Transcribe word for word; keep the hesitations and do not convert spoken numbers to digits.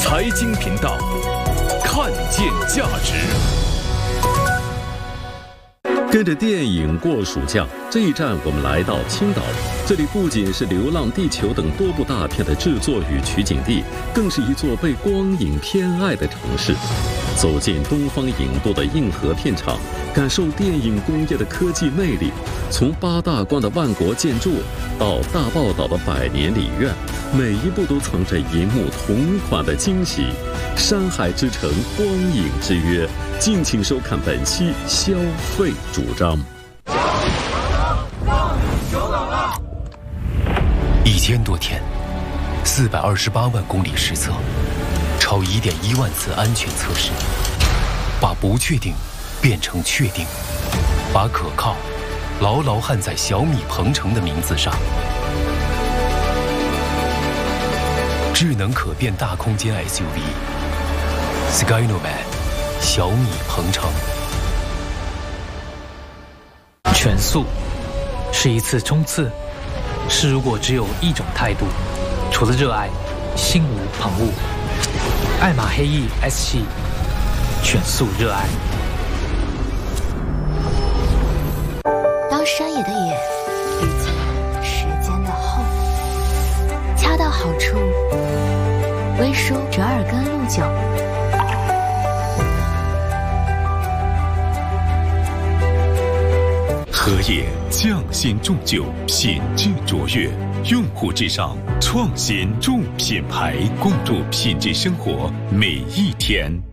财经频道，看见价值。 跟着电影过暑假，这一站我们来到青岛。这里不仅是《流浪地球》等多部大片的制作与取景地，更是一座被光影偏爱的城市。走进东方影都的硬核片场，感受电影工业的科技魅力。从八大关的万国建筑到大报岛的百年礼院，每一步都藏着银幕同款的惊喜。山海之城，光影之约，敬请收看本期消费主张。 一千多天，四百二十八万公里实测，超一点一万次安全测试，把不确定变成确定，把可靠牢牢焊在小米鹏程的名字上。智能可变大空间 S U V Skynomad 小米鹏程。 全速是一次冲刺，是如果只有一种态度，除了热爱，心无旁骛。爱玛黑翼 S 系，全速热爱。 当山野的野遇见时间的后，恰到好处，微舒折耳根露酒。 荷叶匠心铸就，品质卓越，用户至上，创新助品牌，共筑品质生活每一天。